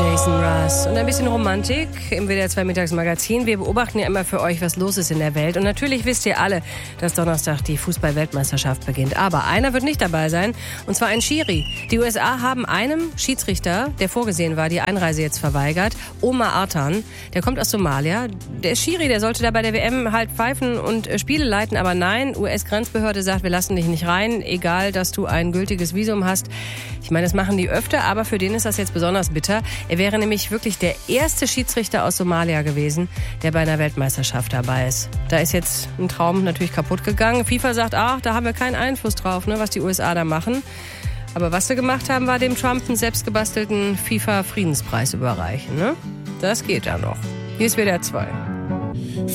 Jason Mraz und ein bisschen Romantik im WDR 2 Mittagsmagazin. Wir beobachten ja immer für euch, was los ist in der Welt. Und natürlich wisst ihr alle, dass Donnerstag die Fußball-Weltmeisterschaft beginnt. Aber einer wird nicht dabei sein, und zwar ein Schiri. Die USA haben einem Schiedsrichter, der vorgesehen war, die Einreise jetzt verweigert. Omar Artan, der kommt aus Somalia. Der Schiri, der sollte da bei der WM halt pfeifen und Spiele leiten. Aber nein, US-Grenzbehörde sagt, wir lassen dich nicht rein, egal, dass du ein gültiges Visum hast. Ich meine, das machen die öfter, aber für den ist das jetzt besonders bitter. Er wäre nämlich wirklich der erste Schiedsrichter aus Somalia gewesen, der bei einer Weltmeisterschaft dabei ist. Da ist jetzt ein Traum natürlich kaputt gegangen. FIFA sagt, da haben wir keinen Einfluss drauf, ne, was die USA da machen. Aber was sie gemacht haben, war dem Trump einen selbstgebastelten FIFA-Friedenspreis überreichen. Ne? Das geht ja noch. Hier ist WDR 2.